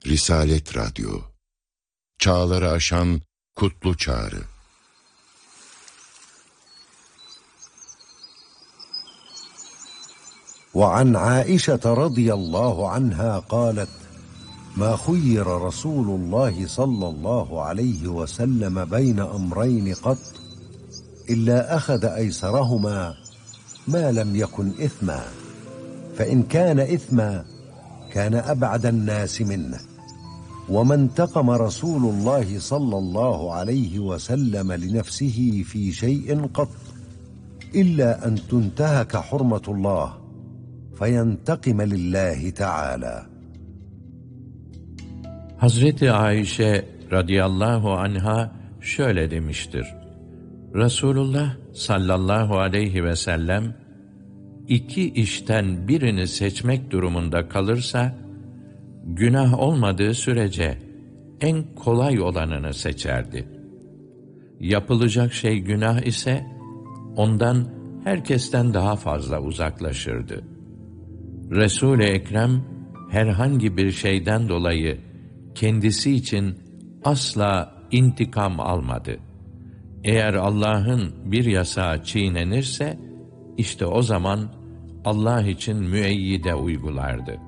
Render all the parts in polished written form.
Risalet Radyo, çağları aşan kutlu çağrı. وعن عائشة رضي الله عنها قالت: ما خير رسول الله صلى الله عليه وسلم بين أمرين قط إلا أخذ أيسرهما ما لم يكن إثما، فإن كان إثما كان أبعد الناس منه، وما انتقم رسول الله صلى الله عليه وسلم لنفسه في شيء قط إلا أن تنتهك حرمة الله فينتقم لله تعالى. Hazreti Ayşe radıyallahu anha şöyle demiştir: Resulullah sallallahu aleyhi ve sellem iki işten birini seçmek durumunda kalırsa, günah olmadığı sürece en kolay olanını seçerdi. Yapılacak şey günah ise ondan herkesten daha fazla uzaklaşırdı. Resul-i Ekrem herhangi bir şeyden dolayı kendisi için asla intikam almadı. Eğer Allah'ın bir yasağı çiğnenirse, işte o zaman Allah için müeyyide uygulardı.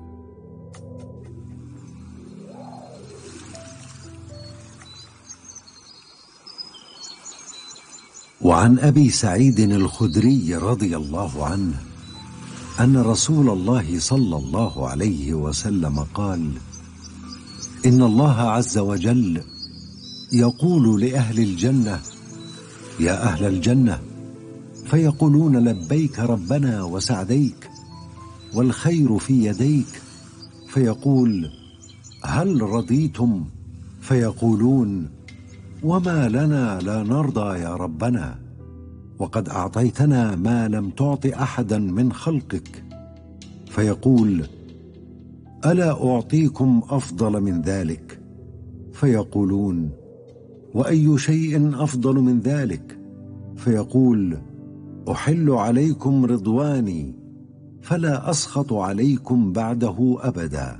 وعن أبي سعيد الخدري رضي الله عنه أن رسول الله صلى الله عليه وسلم قال: إن الله عز وجل يقول لأهل الجنة: يا أهل الجنة، فيقولون لبيك ربنا وسعديك والخير في يديك، فيقول: هل رضيتم؟ فيقولون: وما لنا لا نرضى يا ربنا، وقد أعطيتنا ما لم تعط أحدا من خلقك. فيقول: ألا أعطيكم أفضل من ذلك؟ فيقولون: وأي شيء أفضل من ذلك؟ فيقول: أحل عليكم رضواني فلا أسخط عليكم بعده أبدا.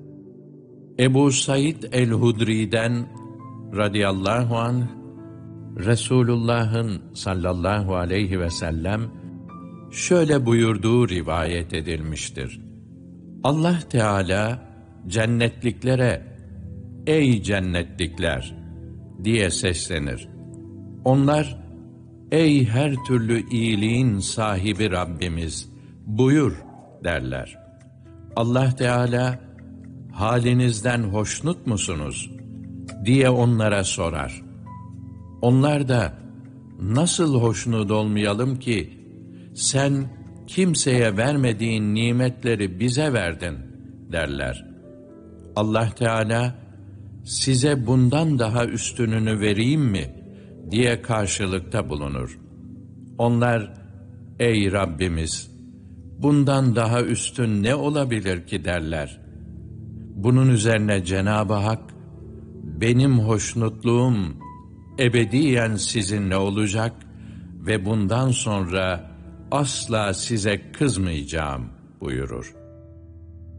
Ebu Said el-Hudri'den radıyallahu anh, Resulullah'ın sallallahu aleyhi ve sellem şöyle buyurduğu rivayet edilmiştir: Allah Teala cennetliklere "Ey cennetlikler!" diye seslenir. Onlar, "Ey her türlü iyiliğin sahibi Rabbimiz, buyur" derler. Allah Teala, "Halinizden hoşnut musunuz?" diye onlara sorar. Onlar da, "Nasıl hoşnut olmayalım ki? Sen kimseye vermediğin nimetleri bize verdin" derler. Allah Teala, "Size bundan daha üstününü vereyim mi?" diye karşılıkta bulunur. Onlar, "Ey Rabbimiz, bundan daha üstün ne olabilir ki?" derler. Bunun üzerine Cenab-ı Hak, "Benim hoşnutluğum ebediyen sizinle olacak ve bundan sonra asla size kızmayacağım" buyurur.